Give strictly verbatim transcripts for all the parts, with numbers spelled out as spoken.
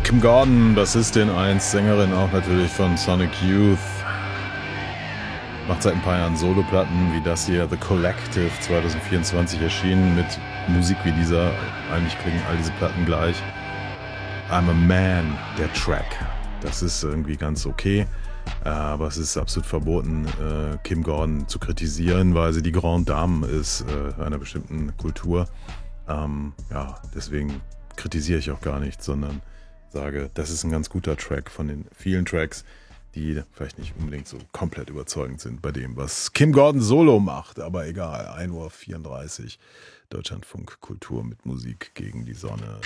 Kim Gordon, Bassistin eins, Sängerin auch natürlich von Sonic Youth. Macht seit ein paar Jahren Soloplatten wie das hier, The Collective, zwanzig vierundzwanzig erschienen, mit Musik wie dieser. Eigentlich klingen all diese Platten gleich. I'm a Man, der Track. Das ist irgendwie ganz okay, aber es ist absolut verboten, Kim Gordon zu kritisieren, weil sie die Grande Dame ist einer bestimmten Kultur. Ähm, ja, deswegen kritisiere ich auch gar nichts, sondern sage, das ist ein ganz guter Track von den vielen Tracks, die vielleicht nicht unbedingt so komplett überzeugend sind bei dem, was Kim Gordon solo macht, aber egal, ein Uhr vierunddreißig, Deutschlandfunk Kultur mit Musik gegen die Sonne.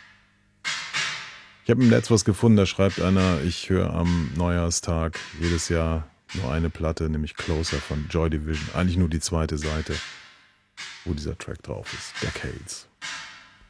Ich habe im Netz was gefunden, da schreibt einer, ich höre am Neujahrstag jedes Jahr nur eine Platte, nämlich Closer von Joy Division, eigentlich nur die zweite Seite, wo dieser Track drauf ist, Decades.